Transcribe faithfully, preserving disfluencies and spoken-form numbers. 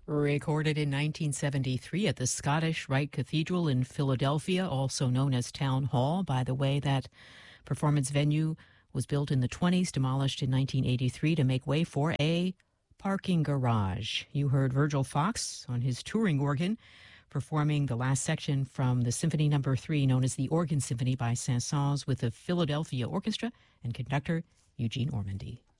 Recorded in nineteen seventy-three at the Scottish Rite Cathedral in Philadelphia, also known as Town Hall. By the way, that performance venue was built in the twenties, demolished in nineteen eighty-three to make way for a parking garage. You heard Virgil Fox on his touring organ performing the last section from the Symphony Number Three, known as the Organ Symphony by Saint-Saëns, with the Philadelphia Orchestra and conductor Eugene Ormandy.